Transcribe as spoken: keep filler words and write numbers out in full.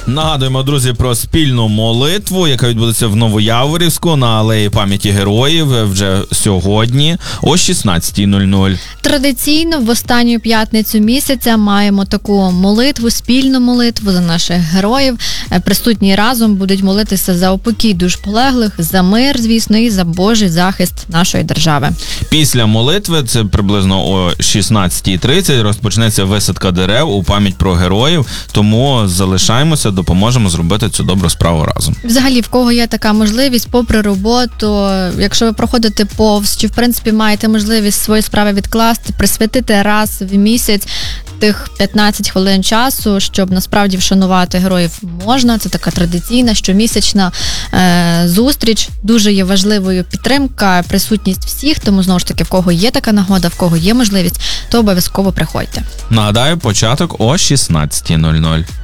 Нагадуємо, друзі, про спільну молитву, яка відбудеться в Новояворівську на Алеї пам'яті героїв вже сьогодні о шістнадцятій нуль нуль. Традиційно в останню п'ятницю місяця маємо таку молитву, спільну молитву за наших героїв. Присутні разом будуть молитися за упокій душ полеглих, за мир, звісно, і за Божий захист нашої держави. Після молитви, це приблизно о шістнадцятій тридцять, розпочнеться висадка дерев у пам'ять про героїв, тому залишаємося, допоможемо зробити цю добру справу разом. Взагалі, в кого є така можливість, попри роботу, якщо ви проходите повз, чи в принципі маєте можливість свої справи відкласти, присвятити раз в місяць тих п'ятнадцять хвилин часу, щоб насправді вшанувати героїв можна. Це така традиційна, щомісячна е, зустріч. Дуже є важливою підтримка, присутність всіх, тому знову ж таки, в кого є така нагода, в кого є можливість, то обов'язково приходьте. Нагадаю, початок о шістнадцятій нуль нуль.